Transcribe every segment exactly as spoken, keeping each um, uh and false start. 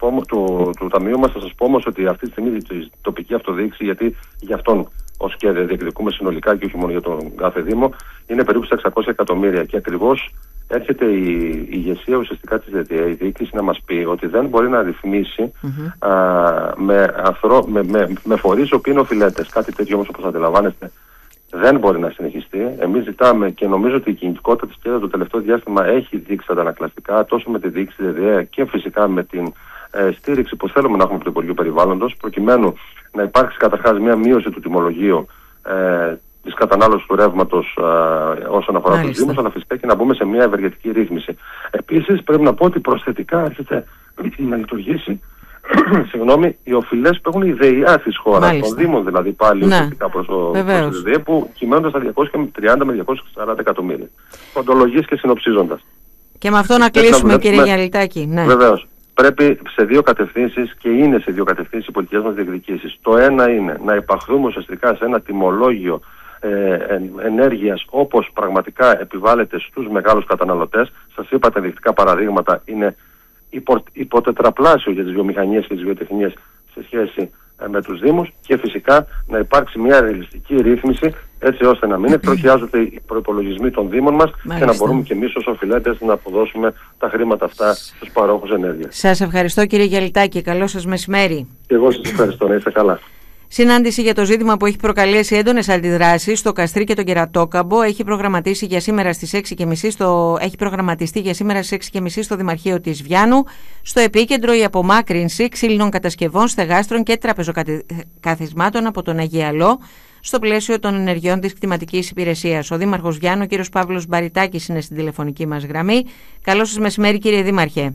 πω, του, του Ταμείου μας, θα σας πω όμως ότι αυτή τη στιγμή η τοπική αυτοδιοίκηση, γιατί για αυτόν ως και διεκδικούμε συνολικά και όχι μόνο για τον κάθε Δήμο, είναι περίπου στα εξακόσια εκατομμύρια. Και ακριβώς έρχεται η, η ηγεσία ουσιαστικά της διοίκησης να μας πει ότι δεν μπορεί να ρυθμίσει mm-hmm. α, με, αθρό, με, με, με φορείς οι οποίοι είναι οφειλέτες. Κάτι τέτοιο όμως, όπως αντιλαμβάνεστε, δεν μπορεί να συνεχιστεί. Εμείς ζητάμε, και νομίζω ότι η κινητικότητα της ΚΕΔΑ το τελευταίο διάστημα έχει δείξει αντανακλαστικά, τόσο με τη διοίκηση ΔΕΔΕ και φυσικά με την ε, στήριξη που θέλουμε να έχουμε από το Υπουργείο Περιβάλλοντος, προκειμένου να υπάρξει καταρχάς μια μείωση του τιμολογίου ε, της κατανάλωσης του ρεύματος ε, όσον αφορά τους Δήμους, αλλά φυσικά και να μπούμε σε μια ευεργετική ρύθμιση. Επίσης, πρέπει να πω ότι προσθετικά έρχεται να λειτουργήσει συγγνώμη, οι οφειλές που έχουν η ΔΕΙΑ της χώρας, των Δήμων δηλαδή πάλι, ναι, ουσιαστικά προς το ΔΕΔΕ, που κυμαίνονται στα διακόσια τριάντα με διακόσια σαράντα εκατομμύρια. Κοντολογίες και συνοψίζοντας. Και με αυτό να κλείσουμε, κύριε Γιαλιτάκη. Ναι. Βεβαίως. Πρέπει σε δύο κατευθύνσεις, και είναι σε δύο κατευθύνσεις οι πολιτικές μας διεκδικήσεις. Το ένα είναι να υπαχθούμε ουσιαστικά σε ένα τιμολόγιο ε, ενέργειας όπως πραγματικά επιβάλλεται στους μεγάλους καταναλωτές. Σας είπα τα ενδεικτικά παραδείγματα είναι υπο, υποτετραπλάσιο για τις βιομηχανίες και τις βιοτεχνίες σε σχέση ε, με τους Δήμους, και φυσικά να υπάρξει μια ρεαλιστική ρύθμιση έτσι ώστε να μην εκτροχιάζονται οι προϋπολογισμοί των Δήμων μας. Μάλιστα. Και να μπορούμε και εμείς ως οφειλέτες να αποδώσουμε τα χρήματα αυτά στους παρόχους ενέργειας. Σας ευχαριστώ, κύριε Γιαλιτάκη. Καλό σας μεσημέρι. Και εγώ σας ευχαριστώ. Να είστε καλά. Συνάντηση για το ζήτημα που έχει προκαλέσει έντονες αντιδράσεις στο Καστρί και τον Κερατόκαμπο έχει, προγραμματίσει για σήμερα στις έξι και μισή στο... έχει προγραμματιστεί για σήμερα στις έξι και μισή στο Δημαρχείο της Βιάνου. Στο επίκεντρο η απομάκρυνση ξύλινων κατασκευών, στεγάστρων και τραπεζοκαθισμάτων από τον Αγιαλό στο πλαίσιο των ενεργειών της κτηματικής υπηρεσίας. Ο Δήμαρχος Βιάνου, κύριος Παύλος Μπαριτάκης, είναι στην τηλεφωνική μας γραμμή. Καλό σας μεσημέρι, κύριε Δήμαρχε.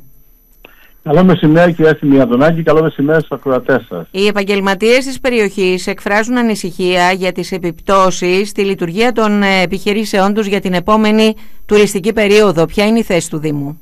Καλό μεσημέρι, κύριε Σιμιαντονάκη, καλό μεσημέρι στους ακροατές σας. Οι επαγγελματίες της περιοχής εκφράζουν ανησυχία για τις επιπτώσεις στη λειτουργία των επιχειρήσεών τους για την επόμενη τουριστική περίοδο. Ποια είναι η θέση του Δήμου?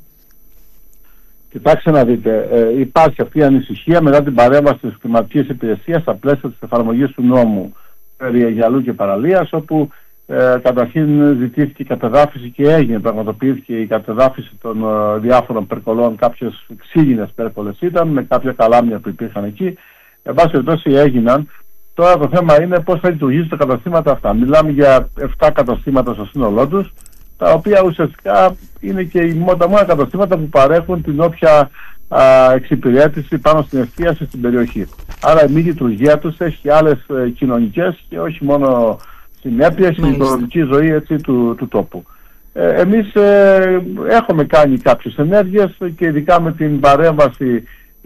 Κοιτάξτε να δείτε, ε, υπάρχει αυτή η ανησυχία μετά την παρέμβαση της κτηματικής υπηρεσίας στα πλαίσια της εφαρμογής του νόμου περί Αγιαλού και παραλίας, όπου Ε, καταρχήν ζητήθηκε η κατεδάφιση και έγινε, πραγματοποιήθηκε η κατεδάφιση των ε, διάφορων περκολών. Κάποιες ξύλινες πέρκολες ήταν με κάποια καλάμια που υπήρχαν εκεί. Εν πάση περιπτώσει έγιναν. Τώρα το θέμα είναι πώς θα λειτουργήσουν τα καταστήματα αυτά. Μιλάμε για επτά καταστήματα στο σύνολό τους, τα οποία ουσιαστικά είναι και τα μόνα καταστήματα που παρέχουν την όποια α, εξυπηρέτηση πάνω στην εστίαση στην περιοχή. Άρα η μη λειτουργία τους έχει άλλες ε, κοινωνικές και όχι μόνο συνέπειες στην οικονομική ζωή, έτσι, του, του τόπου. Ε, εμείς ε, έχουμε κάνει κάποιες ενέργειες και ειδικά με την παρέμβαση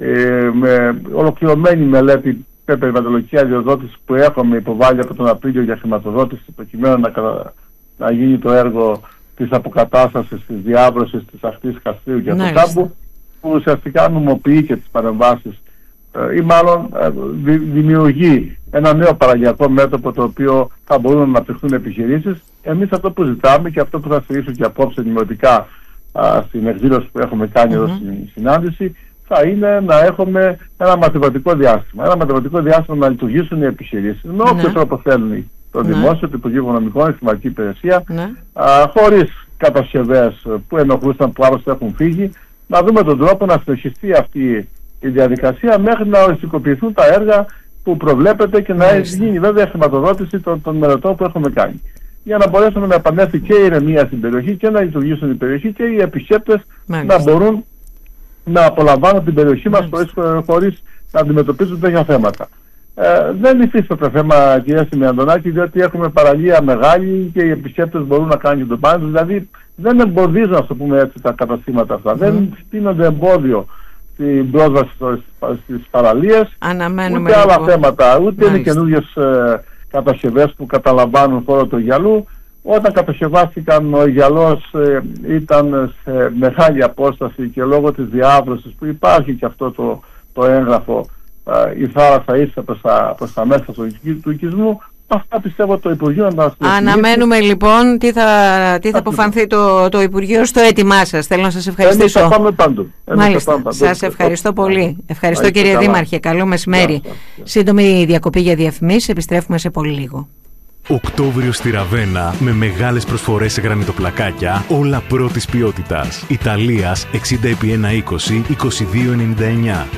ε, με ολοκληρωμένη μελέτη περιβαλλοντική αδειοδότηση που έχουμε υποβάλει από τον Απρίλιο για χρηματοδότηση προκειμένου να, να γίνει το έργο της αποκατάστασης, της διάβρωσης της ακτής Καστρίου και του Κάμπου, που ουσιαστικά νομοποιεί και τις παρεμβάσεις ή μάλλον δη, δημιουργεί ένα νέο παραγγελματικό μέτωπο το οποίο θα μπορούν να αναπτυχθούν επιχειρήσεις. Εμείς αυτό που ζητάμε και αυτό που θα στηρίξω και απόψε δημιουργικά στην εκδήλωση που έχουμε κάνει mm-hmm. εδώ στην συνάντηση, θα είναι να έχουμε ένα μαθηματικό διάστημα. Ένα μαθηματικό διάστημα να λειτουργήσουν οι επιχειρήσεις με όποιο mm-hmm. τρόπο θέλουν το δημόσιο, το Υπουργείο Οικονομικών, η Χρηματική Υπηρεσία, mm-hmm. χωρίς κατασκευές που ενοχλούσαν, που άλλωστε έχουν φύγει, να δούμε τον τρόπο να συνεχιστεί αυτή η διαδικασία μέχρι να οριστικοποιηθούν τα έργα που προβλέπεται και να γίνει βέβαια χρηματοδότηση των, των μελετών που έχουμε κάνει. Για να μπορέσουμε να επανέλθει και η ηρεμία στην περιοχή και να λειτουργήσουν η περιοχή και οι επισκέπτες να μπορούν να απολαμβάνουν την περιοχή μας χωρίς, χωρίς να αντιμετωπίζουν τέτοια θέματα. Ε, δεν υφίσταται θέμα, κυρία Σιμιαντονάκη, διότι έχουμε παραλία μεγάλη και οι επισκέπτες μπορούν να κάνουν το πάνω. Δηλαδή δεν εμποδίζουν, ας το πούμε έτσι, τα καταστήματα αυτά. Mm. Δεν στείνονται εμπόδιο στην πρόσβαση στις παραλίες, αναμένουμε ούτε άλλα λοιπόν θέματα, ούτε είναι καινούργιες ε, κατασκευές που καταλαμβάνουν χώρο του Αγιαλού. Όταν κατασκευάστηκαν, ο Αγιαλός ε, ήταν σε μεγάλη απόσταση και λόγω της διάβρωσης που υπάρχει και αυτό το, το έγγραφο, ε, η θάλασσα ήρθε προς τα, προς τα μέσα του, του οικισμού. Αυτά πιστεύω το Υπουργείο να τα στηρίξει. Αναμένουμε λοιπόν τι θα, τι θα αποφανθεί το, το Υπουργείο στο έτοιμά σας. Θέλω να σας ευχαριστήσω. Εμείς θα πάμε πάντου. Μάλιστα. Πάμε παντού. Σας ευχαριστώ πολύ. Ευχαριστώ Μάλιστα, κύριε καλά. Δήμαρχε. Καλό μεσημέρι. Yeah, yeah. Σύντομη διακοπή για διαφημίσεις. Επιστρέφουμε σε πολύ λίγο. Οκτώβριο στη Ραβένα με μεγάλες προσφορές σε γρανιτοπλακάκια, όλα πρώτης ποιότητας. Ιταλίας εξήντα επί εκατόν είκοσι, είκοσι δύο ενενήντα εννιά.